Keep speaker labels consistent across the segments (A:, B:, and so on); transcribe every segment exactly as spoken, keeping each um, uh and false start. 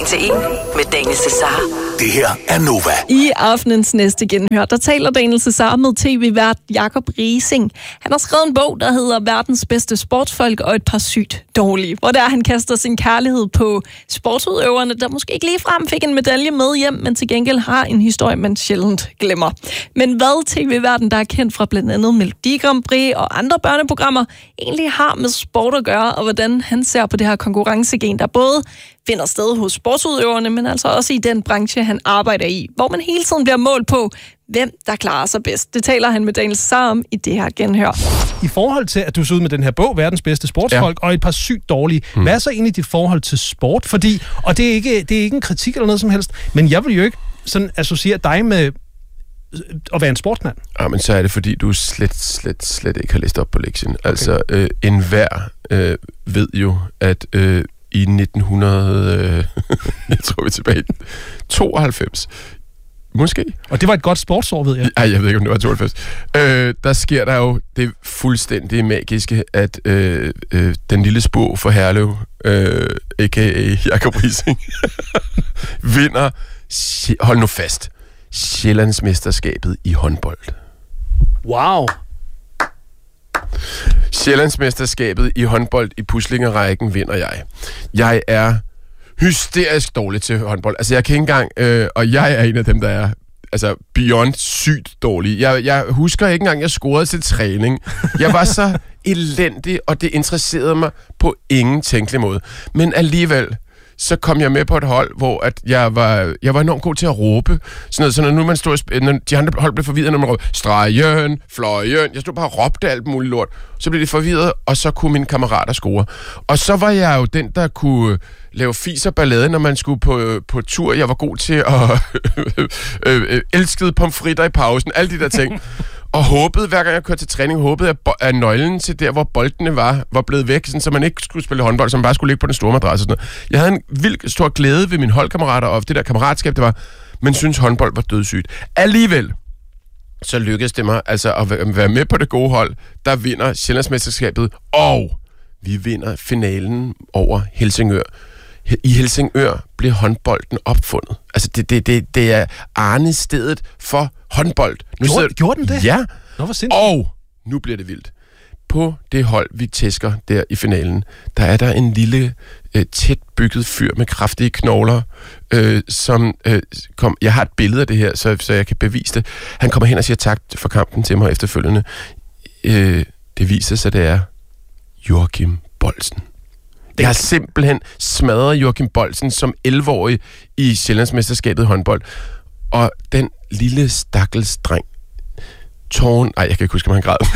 A: En til en med Daniel Cesar.
B: Det her er Nova.
C: I aftenens næste genhør, der taler Daniel Cesar med tv-vært Jacob Riising. Han har skrevet en bog, der hedder Verdens bedste sportsfolk og et par sygt dårlige. Hvor der han kaster sin kærlighed på sportsudøverne, der måske ikke ligefrem fik en medalje med hjem, men til gengæld har en historie, man sjældent glemmer. Men hvad tv-verden, der er kendt fra blandt andet Melodi Grand Prix og andre børneprogrammer, egentlig har med sport at gøre, og hvordan han ser på det her konkurrencegen, der både finder sted hos sportsudøverne, men altså også i den branche, han arbejder i, hvor man hele tiden bliver målt på, hvem der klarer sig bedst. Det taler han med Daniel Cesar om i det her genhør.
D: I forhold til, at du så ud med den her bog, Verdens bedste sportsfolk, ja. og et par sygt dårlige, hmm. hvad er så egentlig dit forhold til sport? Fordi, og det er, ikke, det er ikke en kritik eller noget som helst, men jeg vil jo ikke sådan associere dig med at være en sportsmand.
E: Ja, men så er det, fordi du slet, slet, slet ikke har læst op på lektien. Okay. Altså, øh, enhver øh, ved jo, at øh, i nitten hundrede, øh, jeg tror vi er tilbage i tooghalvfems, måske.
D: Og det var et godt sportsår, ved jeg.
E: Ej, jeg ved ikke, om det var tooghalvfems. Øh, der sker der jo det fuldstændig magiske, at øh, øh, den lille spå for Herlev, øh, a k a. Jacob Riising, vinder, hold nu fast, Sjællandsmesterskabet i håndbold.
D: Wow!
E: Sjællandsmesterskabet i håndbold i Puslingerækken vinder jeg. Jeg er hysterisk dårlig til håndbold. Altså, jeg kan ikke engang... Øh, og jeg er en af dem, der er altså beyond sygt dårlig. Jeg, jeg husker ikke engang, jeg scorede til træning. Jeg var så elendig, og det interesserede mig på ingen tænkelig måde. Men alligevel... så kom jeg med på et hold, hvor at jeg var jeg var enormt god til at råbe. Sådan noget, så når nu man stod, når de andre hold blev forvirret, når man råbte stregen, fløjen, jeg stod bare og råbte alt muligt lort. Så blev de forvirret, og så kunne mine kammerater score. Og så var jeg jo den, der kunne lave fis og ballade, når man skulle på, på tur. Jeg var god til at elskede pomfritter i pausen, alle de der ting. Og håbede, hver gang jeg kørte til træning, håbede jeg, at nøglen til der, hvor boldene var, var blevet væk, sådan, så man ikke skulle spille håndbold, så man bare skulle ligge på den store madras og sådan noget. Jeg havde en vild stor glæde ved mine holdkammerater, og det der kammeratskab, det var, men synes håndbold var dødssygt. Alligevel, så lykkedes det mig altså at være med på det gode hold, der vinder Sjællandsmesterskabet, og vi vinder finalen over Helsingør. I Helsingør blev håndbolden opfundet. Altså, det, det, det, det er arnestedet for håndbold.
D: Nu gjorde, sidder... gjorde den det?
E: Ja.
D: Nå, hvor sindssygt.
E: Og nu bliver det vildt. På det hold, vi tæsker der i finalen, der er der en lille, øh, tæt bygget fyr med kraftige knogler, øh, som øh, kom... Jeg har et billede af det her, så, så jeg kan bevise det. Han kommer hen og siger tak for kampen til mig efterfølgende. Øh, det viser sig, det er Joachim Boldsen. Jeg har simpelthen smadret Joachim Boldsen som elleve-årig i Sjællandsmesterskabet i håndbold. Og den lille stakkels dreng, tårn... Ej, jeg kan ikke huske, om han græd.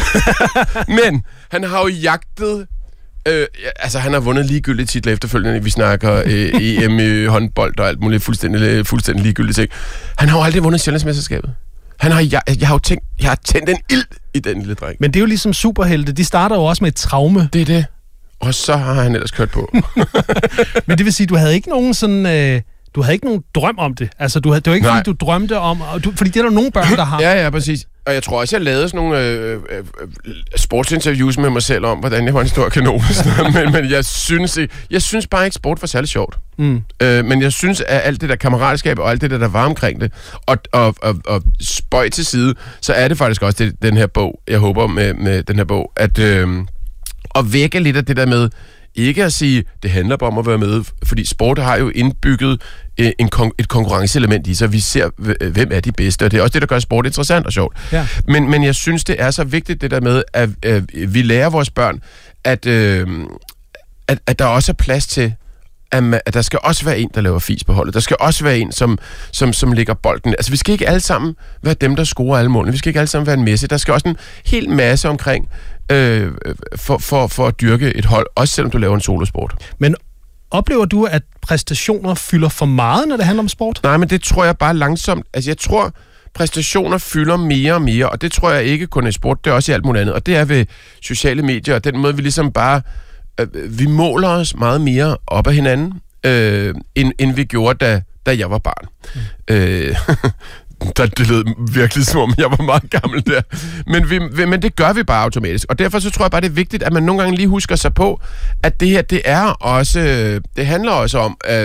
E: Men han har jo jagtet... Øh, altså, han har vundet ligegyldige titler efterfølgende. Vi snakker øh, E M i håndbold og alt muligt fuldstændig, fuldstændig ligegyldigt ting. Han har jo aldrig vundet Sjællandsmesterskabet. Han har, jeg, jeg har jo tænkt... Jeg har tændt en ild i den lille dreng.
D: Men det er jo ligesom superhelte. De starter jo også med et traume.
E: Det er det. Og så har han ellers kørt på.
D: Men det vil sige, du havde ikke nogen sådan... Øh, du havde ikke nogen drøm om det. Altså, du havde, det var ikke, Nej. fordi du drømte om... Du, fordi det er der nogle børn, der har.
E: Ja, ja, præcis. Og jeg tror også, jeg lavede sådan nogle øh, øh, sportsinterviews med mig selv om, hvordan jeg var en stor kanon. men, men jeg synes ikke, jeg synes bare ikke, sport var særlig sjovt. Mm. Øh, men jeg synes, at alt det der kammeratskab og alt det der, der var omkring det, og, og, og, og spøj til side, så er det faktisk også det, den her bog, jeg håber med, med den her bog, at... Øh, og vække lidt af det der med, ikke at sige, det handler bare om at være med, fordi sport har jo indbygget en kon- et konkurrenceelement i sig. Vi ser, hvem er de bedste, og det er også det, der gør sport interessant og sjovt. Ja. Men, men jeg synes, det er så vigtigt, det der med, at, at vi lærer vores børn, at, øh, at, at der også er plads til, at, man, at der skal også være en, der laver fis på holdet. Der skal også være en, som, som, som lægger bolden. Altså, vi skal ikke alle sammen være dem, der scorer alle målene. Vi skal ikke alle sammen være en Messi. Der skal også en hel masse omkring øh, for, for, for at dyrke et hold, også selvom du laver en solosport.
D: Men oplever du, at præstationer fylder for meget, når det handler om sport?
E: Nej, men det tror jeg bare langsomt. Altså, jeg tror, præstationer fylder mere og mere, og det tror jeg ikke kun i sport, det er også i alt muligt andet. Og det er ved sociale medier, og den måde, vi ligesom bare... Vi måler os meget mere op af hinanden, øh, end, end vi gjorde, da, da jeg var barn. Mm. Øh, der, det lød virkelig som om, jeg var meget gammel der. Men, vi, men det gør vi bare automatisk. Og derfor så tror jeg bare, det er vigtigt, at man nogle gange lige husker sig på, at det her, det er også... Det handler også om øh,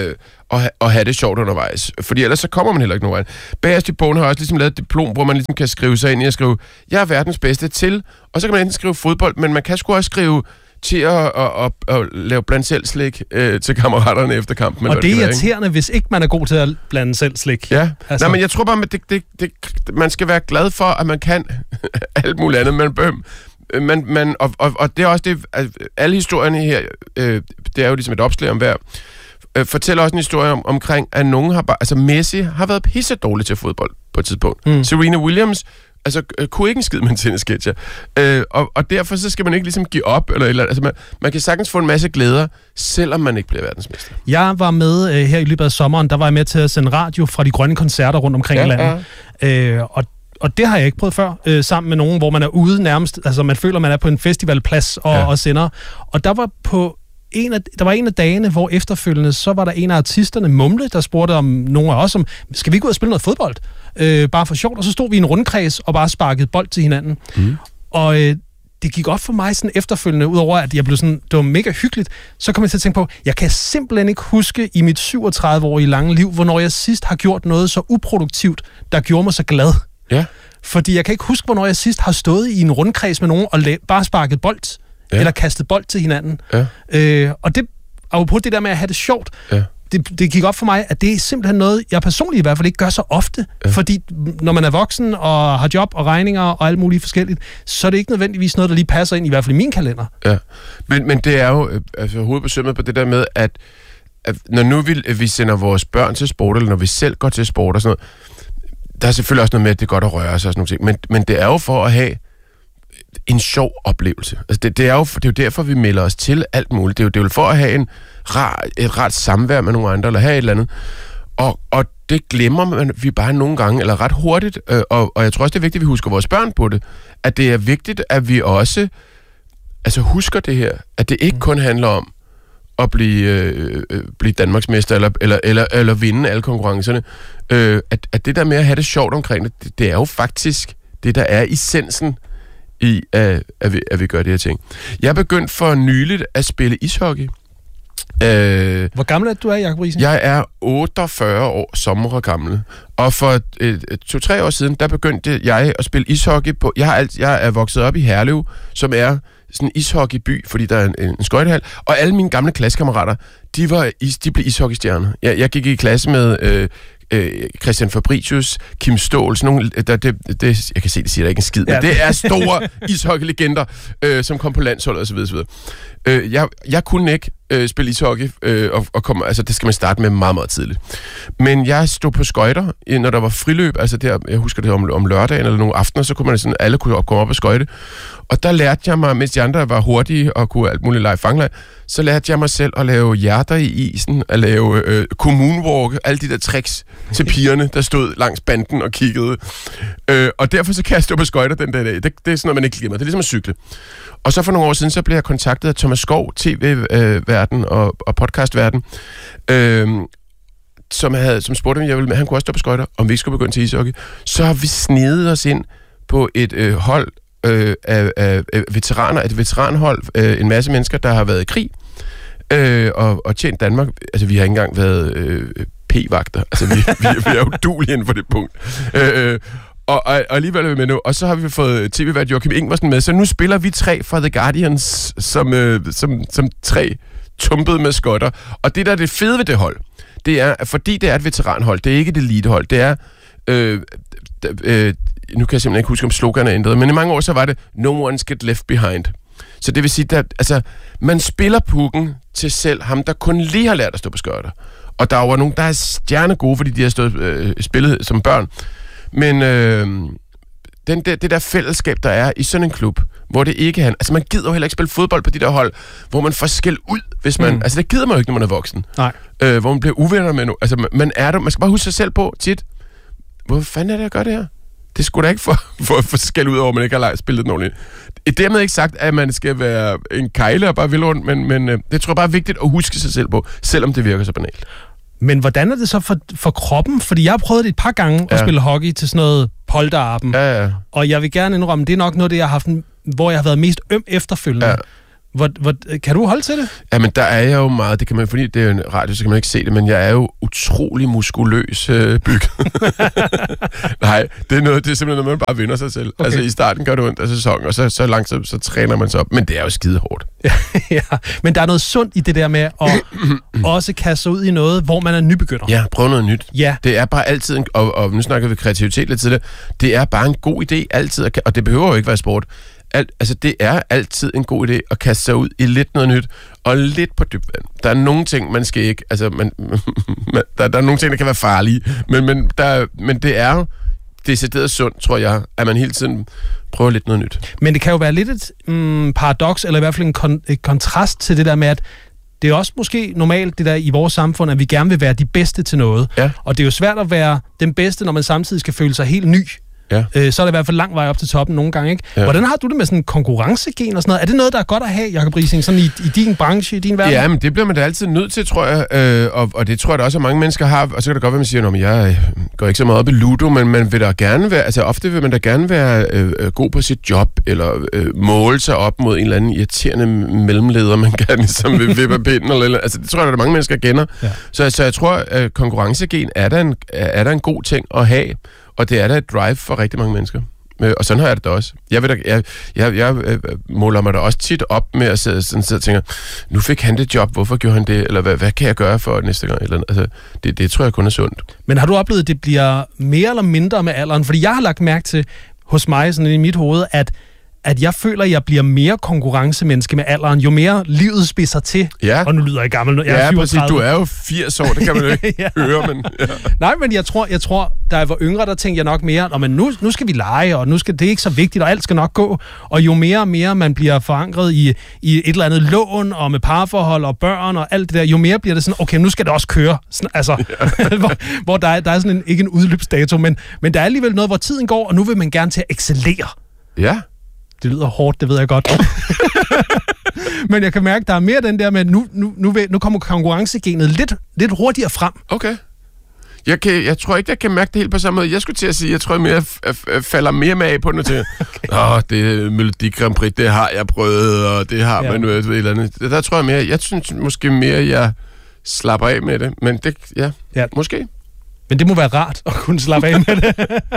E: og, ha- og have det sjovt undervejs. Fordi ellers så kommer man heller ikke nogen vej. Bagerst i bogen har jeg også ligesom lavet et diplom, hvor man ligesom kan skrive sig ind i at skrive, jeg er verdens bedste til, og så kan man enten skrive fodbold, men man kan sgu også skrive til at, at, at, at, at lave blandt selv slik øh, til kammeraterne efter kampen.
D: Og det er irriterende, hvis ikke man er god til at blande selv slik.
E: Ja, altså. Nej, men jeg tror bare, at det, det, det, man skal være glad for, at man kan alt muligt andet. Man, man, man, og, og, og det er også det, alle historierne her, øh, det er jo ligesom et opslag om hver, øh, fortæller også en historie om, omkring, at nogen har bare, altså Messi har været pisse dårlig til fodbold på et tidspunkt. Mm. Serena Williams, altså, øh, kunne ikke en skid med en tennisketcher. Øh, og, og derfor så skal man ikke ligesom give op, eller, eller altså man, man kan sagtens få en masse glæder, selvom man ikke bliver verdensmester.
D: Jeg var med øh, her i løbet af sommeren, der var jeg med til at sende radio fra de grønne koncerter rundt omkring ja, i landet. Ja. Øh, og Og det har jeg ikke prøvet før, øh, sammen med nogen, hvor man er ude nærmest, altså man føler, man er på en festivalplads og, ja. og sender. Og der var på en af, der var en af dagene, hvor efterfølgende, så var der en af artisterne, Mumle, der spurgte om nogle af os, om, skal vi gå ud og spille noget fodbold? Øh, bare for sjovt. Og så stod vi i en rundkreds og bare sparkede bold til hinanden. Mm. Og øh, det gik op for mig sådan efterfølgende, udover at jeg blev sådan, det var mega hyggeligt, så kom jeg til at tænke på, jeg kan simpelthen ikke huske i mit syvogtredive-årige lange liv, hvornår jeg sidst har gjort noget så uproduktivt, der gjorde mig så glad.
E: Ja.
D: Fordi jeg kan ikke huske, hvornår jeg sidst har stået i en rundkreds med nogen og la- bare sparket bold, ja. eller kastet bold til hinanden. Ja. Øh, og det, og på det der med at have det sjovt, ja. det, det gik op for mig, at det er simpelthen noget, jeg personligt i hvert fald ikke gør så ofte. Ja. Fordi når man er voksen og har job og regninger og alt muligt forskelligt, så er det ikke nødvendigvis noget, der lige passer ind, i hvert fald i min kalender. Ja.
E: Men, men det er jo altså, hovedbesømmet på det der med, at, at når nu vi, vi sender vores børn til sport, eller når vi selv går til sport og sådan noget, der er selvfølgelig også noget med, at det er godt at røre sig og sådan noget ting, men, men det er jo for at have en sjov oplevelse. Altså det, det, er jo, det er jo derfor, vi melder os til alt muligt. Det er jo, det er jo for at have en rar, et rart samvær med nogle andre, eller have et eller andet. Og, og det glemmer man, vi bare nogle gange, eller ret hurtigt, øh, og, og jeg tror også, det er vigtigt, at vi husker vores børn på det, at det er vigtigt, at vi også altså husker det her, at det ikke kun handler om at blive, øh, øh, blive Danmarksmester, eller, eller, eller, eller vinde alle konkurrencerne. Øh, at, at det der med at have det sjovt omkring det, det, det er jo faktisk det, der er essensen i, at, at, vi, at vi gør de her ting. Jeg er begyndt for nyligt at spille ishockey.
D: Øh, Hvor gammel er du, er, Jacob Riising?
E: Jeg er otteogfyrre år sommer gammel. Og for øh, to-tre år siden, der begyndte jeg at spille ishockey på... Jeg, har alt, jeg er vokset op i Herlev, som er sådan en ishockeyby, fordi der er en, en skøjtehal. Og alle mine gamle klassekammerater, de, var is, de blev ishockeystjerner. Jeg, jeg gik i klasse med... Øh, Øh, Christian Fabricius, Kim Ståhl, sådan nogle, der, det, det, jeg kan se, det siger der ikke en skid, ja. Men det er store ishockeylegender, øh, som kom på landsholdet og så videre, så videre. Øh, jeg, jeg kunne ikke øh, spille ishockey, øh, og, og kom, altså det skal man starte med meget, meget tidligt. Men jeg stod på skøjter, når der var friløb, altså der, jeg husker det om, om lørdagen eller nogle aftener, så kunne man sådan, alle kunne komme op og skøjte. Og der lærte jeg mig, mens de andre var hurtige og kunne alt muligt lege fangleg, så lærte jeg mig selv at lave hjerter i isen, at lave øh, kommunewalk, alle de der tricks til pigerne, der stod langs banden og kiggede. Øh, og derfor så kan jeg stå på skøjter den der dag. Det, det er sådan noget, man ikke glemmer. Det er ligesom at cykle. Og så for nogle år siden, så blev jeg kontaktet af Thomas Skov, tv-verden og, og podcast-verden, øh, som, havde, som spurgte mig, jeg ville, han kunne også stå på skøjter, om vi ikke skulle begynde til ishockey. Så har vi snedet os ind på et øh, hold øh, af, af, af veteraner, et veteranhold, øh, en masse mennesker, der har været i krig øh, og, og tjent Danmark. Altså, vi har ikke engang været øh, p-vagter. Altså, vi, vi, vi er jo duelige inden for det punkt. Øh, Og, og, og alligevel er vi med nu. Og så har vi fået tv-vært Joachim Ingvarsen med. Så nu spiller vi tre fra The Guardians som, øh, som, som tre tumpede maskotter. Og det, der er det fede ved det hold, det er, at fordi det er et veteranhold, det er ikke et elitehold, det er... Øh, øh, nu kan jeg simpelthen ikke huske, om sloganen er ændret, men i mange år så var det No one's get left behind. Så det vil sige, at altså, man spiller pukken til selv ham, der kun lige har lært at stå på skørter. Og der var nogen, der er stjernegode, fordi de har stået, øh, spillet som børn. Men øh, den der, det der fællesskab, der er i sådan en klub, hvor det ikke er... Altså, man gider jo heller ikke spille fodbold på de der hold, hvor man får skæld ud, hvis man... Mm. Altså, det gider man jo ikke, når man er voksen. Nej. Øh, hvor man bliver uvenner med nu. Altså, man er der... Man skal bare huske sig selv på tit. Hvor fanden er det, jeg gør det her? Det skulle da ikke for, for, for skæld ud over, at man ikke har spillet den ordentligt. Det er dermed ikke sagt, at man skal være en kejle og bare vil rundt, men, men øh, det tror jeg bare er vigtigt at huske sig selv på, selvom det virker så banalt.
D: Men hvordan er det så for, for kroppen? Fordi jeg har prøvet det et par gange ja. at spille hockey til sådan noget polterappen.
E: Ja, ja.
D: Og jeg vil gerne indrømme, det er nok noget, det jeg har haft, hvor jeg har været mest øm efterfølgende. Ja. Hvor, hvor, kan du holde til det?
E: Jamen, der er jeg jo meget, det kan man, fordi det er jo en radio, så kan man ikke se det, men jeg er jo utrolig muskuløs øh, bygget. Nej, det er, noget, det er simpelthen noget, man bare vinder sig selv. Okay. Altså, i starten gør det ondt af sæsonen, og så, så langsomt, så træner man sig op, men det er jo skide hårdt.
D: Ja, men der er noget sundt i det der med at også kaste sig ud i noget, hvor man er nybegynder.
E: Ja, prøv noget nyt.
D: Ja.
E: Det er bare altid, en, og, og nu snakker vi kreativitet lidt tidligere, det er bare en god idé altid, at, og det behøver jo ikke være sport. Alt, altså, det er altid en god idé at kaste sig ud i lidt noget nyt, og lidt på dybt vand. Der er nogle ting, man skal ikke, altså, man, man, der, der er nogle ting, der kan være farlige, men, men, der, men det er jo decideret sundt, tror jeg, at man hele tiden prøver lidt noget nyt.
D: Men det kan jo være lidt et mm, paradoks, eller i hvert fald en kon- et kontrast til det der med, at det er også måske normalt det der i vores samfund, at vi gerne vil være de bedste til noget.
E: Ja.
D: Og det er jo svært at være den bedste, når man samtidig skal føle sig helt ny.
E: Ja.
D: Øh, så er det i hvert fald lang vej op til toppen nogle gange, ikke? Ja. Hvordan har du det med sådan en konkurrencegen og sådan noget? Er det noget, der er godt at have, Jacob Riising, sådan i, i din branche, i din verden?
E: Ja, men det bliver man da altid nødt til, tror jeg. Øh, og, og det tror jeg da også, at mange mennesker har. Og så kan det godt være, at man siger, at jeg går ikke så meget op i ludo, men man vil da gerne være, altså ofte vil man da gerne være øh, god på sit job, eller øh, måle sig op mod en eller anden irriterende mellemleder, man gerne ligesom vil vippe pinden, eller, eller altså det tror jeg, at der mange mennesker kender. Ja. Så, så jeg tror, at konkurrencegen er der, en, er der en god ting at have, og det er da et drive for rigtig mange mennesker. Og sådan har jeg det da også. Jeg, ved da, jeg, jeg, jeg måler mig da også tit op med at sidde, sådan, sidde og tænke, nu fik han det job, hvorfor gjorde han det? Eller hvad, hvad kan jeg gøre for næste gang? Eller, altså, det, det tror jeg kun er sundt.
D: Men har du oplevet, at det bliver mere eller mindre med alderen? Fordi jeg har lagt mærke til hos mig, sådan i mit hoved, at at jeg føler, at jeg bliver mere konkurrencemenneske med alderen, jo mere livet spidser til.
E: Ja.
D: Og nu lyder jeg gammel. Jeg er
E: ja, præcis. Du er jo firs år, det kan man jo ikke ja. høre. Men, ja.
D: Nej, men jeg tror, jeg tror, da jeg var yngre, der tænkte jeg nok mere, men nu, nu skal vi lege, og nu skal det er ikke så vigtigt, og alt skal nok gå. Og jo mere og mere man bliver forankret i, i et eller andet lån, og med parforhold og børn og alt det der, jo mere bliver det sådan, okay, nu skal det også køre. Sådan, altså, ja. hvor, hvor der er, der er sådan en, ikke en udløbsdato, men, men der er alligevel noget, hvor tiden går, og nu vil man gerne til at excellere.
E: Ja.
D: Det lyder hårdt, det ved jeg godt. Men jeg kan mærke, der er mere den der med, nu, nu, nu, nu kommer konkurrencegenet lidt, lidt hurtigere frem.
E: Okay. Jeg, kan, jeg tror ikke, jeg kan mærke det helt på samme måde. Jeg skulle til at sige, jeg tror, jeg mere f- f- falder mere med af på den til. Åh, okay. oh, det Melodi Grand Prix, det har jeg prøvet, og det har ja. man jo et eller andet. Der tror jeg mere, jeg synes måske mere, jeg slapper af med det. Men det, ja, ja. måske.
D: Men det må være rart at kunne slappe af med det.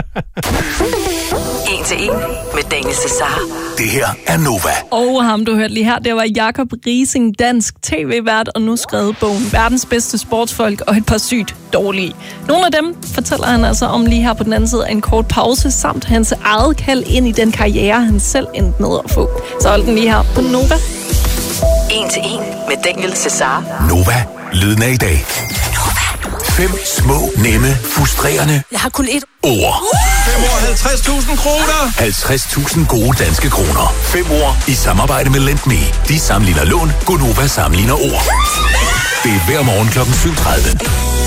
A: En til en med Daniel Cesar.
B: Det her er Nova.
C: Og ham, du hørte lige her, det var Jacob Riising, dansk tv-vært, og nu skrevet bogen Verdens bedste sportsfolk og et par sygt dårlige. Nogle af dem fortæller han altså om lige her på den anden side af en kort pause, samt hans eget kald ind i den karriere, han selv endte med at få. Så hold den lige her på Nova.
A: En til en med Daniel Cesar.
B: Nova, lyden af i dag. Fem små, nemme, frustrerende
A: Jeg har kun ét
B: ord.
E: Fem år, halvtreds tusind kroner.
B: halvtreds tusind gode danske kroner. Fem ord i samarbejde med LendMe. De sammenligner lån, Gonova sammenligner ord. Det er hver morgen klokken syv tredive.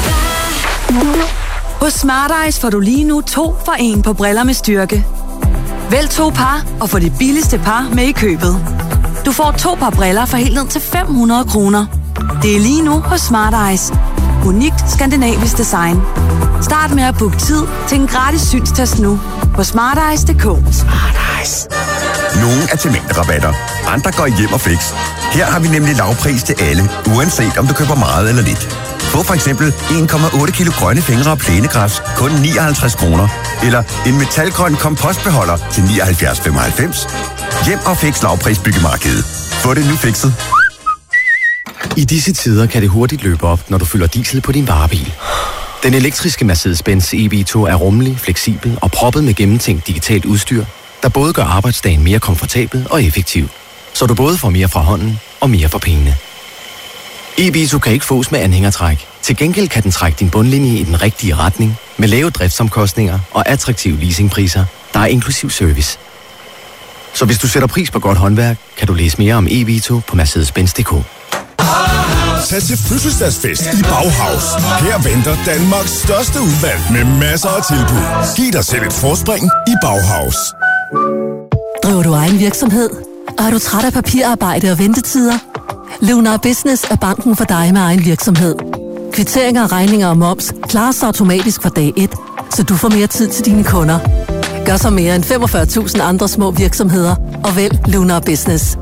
F: Hos Smart Eyes får du lige nu to for en på briller med styrke. Vælg to par og få det billigste par med i købet. Du får to par briller for helt ned til fem hundrede kroner. Det er lige nu hos Smart Eyes. Unikt skandinavisk design. Start med at booke tid til en gratis synstest nu på smarteyes punktum d k.
A: Smart Eyes.
G: Nogle er til mængderabatter, andre går hjem og fix. Her har vi nemlig lavpris til alle, uanset om du køber meget eller lidt. Få for eksempel en komma otte kilo grønne fingre og plænegræs, kun nioghalvtreds kroner. Eller en metalgrøn kompostbeholder til nioghalvfjerds komma femoghalvfems. Hjem og fix lavpris byggemarkedet. Få det nu fikset.
H: I disse tider kan det hurtigt løbe op, når du fylder diesel på din varebil. Den elektriske Mercedes-Benz E V to er rummelig, fleksibel og proppet med gennemtænkt digitalt udstyr, der både gør arbejdsdagen mere komfortabel og effektiv, så du både får mere fra hånden og mere for pengene. E V to kan ikke fås med anhængertræk. Til gengæld kan den trække din bundlinje i den rigtige retning, med lave driftsomkostninger og attraktive leasingpriser, der er inklusiv service. Så hvis du sætter pris på godt håndværk, kan du læse mere om E V to på Mercedes Benz punktum d k.
I: Tag til fødselsdagsfest i Bauhaus. Her venter Danmarks største udvalg med masser af tilbud. Giv dig selv et forspring i Bauhaus.
J: Driver du egen virksomhed? Og er du træt af papirarbejde og ventetider? Lunar Business er banken for dig med egen virksomhed. Kvitteringer, regninger og moms klares automatisk fra dag et, så du får mere tid til dine kunder. Gør så mere end femogfyrre tusind andre små virksomheder og vælg Lunar Business.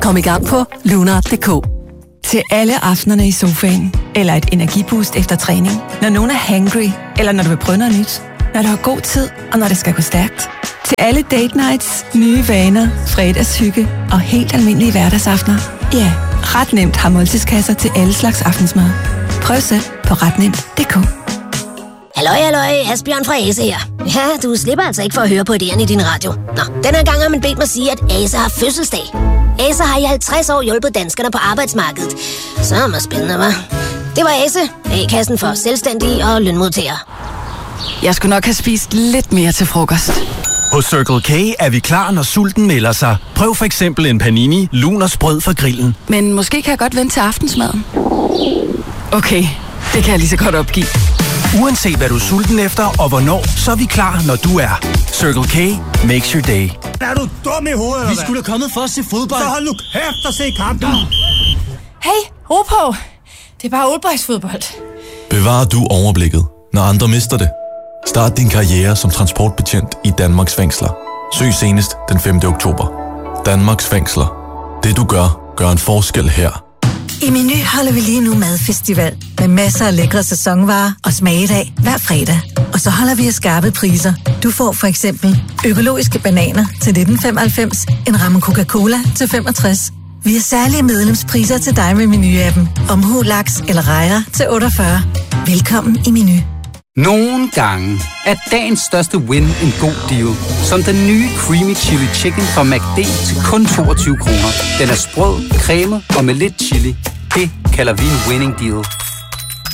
J: Kom i gang på lunar punktum d k.
K: Til alle aftenerne i sofaen, eller et energiboost efter træning, når nogen er hangry, eller når du vil prøve noget nyt, når du har god tid, og når det skal gå stærkt. Til alle date nights, nye vaner, fredagshygge og helt almindelige hverdagsaftener. Ja, ret nemt har måltidskasser til alle slags aftensmad. Prøv selv på ret nemt punktum d k.
L: Halløj, halløj, Asbjørn fra Ase her. Ja, du slipper altså ikke for at høre på idéerne i din radio. Nå, den her gang har man bedt mig sige, at Ase har fødselsdag. Ase har i halvtreds år hjulpet danskerne på arbejdsmarkedet. Så er det spændende, hva'? Det var Ase, A-kassen for selvstændige og lønmodtagere.
K: Jeg skulle nok have spist lidt mere til frokost.
M: Hos Circle K er vi klar, når sulten melder sig. Prøv for eksempel en panini, lun og sprød fra grillen.
K: Men måske kan jeg godt vente til aftensmaden. Okay, det kan jeg lige så godt opgive.
M: Uanset hvad du er sulten efter og hvornår, så er vi klar, når du er. Circle K makes your day.
N: Er du dum i hovedet, eller
O: Vi skulle have kommet for at se fodbold.
N: Så hold nu kæft og se kampen.
P: Hey, ro på. Det er bare oldboysfodbold.
Q: Bevarer du overblikket, når andre mister det? Start din karriere som transportbetjent i Danmarks fængsler. Søg senest den femte oktober. Danmarks fængsler. Det du gør, gør en forskel her.
R: I Meny holder vi lige nu madfestival med masser af lækre sæsonvarer og smagedag hver fredag. Og så holder vi af skarpe priser. Du får for eksempel økologiske bananer til nitten femoghalvfems, en ramme Coca-Cola til femogtres. Vi har særlige medlemspriser til dig med Meny-appen. Omhu laks eller rejer til otteogfyrre. Velkommen i Meny.
S: Nogle gange er dagens største win en god deal. Som den nye Creamy Chili Chicken fra McD til kun toogtyve kroner. Den er sprød, cremet og med lidt chili. Det kalder vi en winning deal.